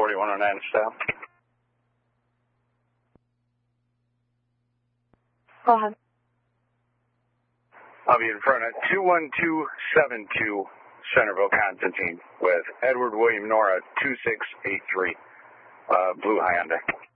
4109 staff. Go ahead. I'll be in front of 21272 Centerville, Constantine with Edward William Nora 2683, Blue Hyundai.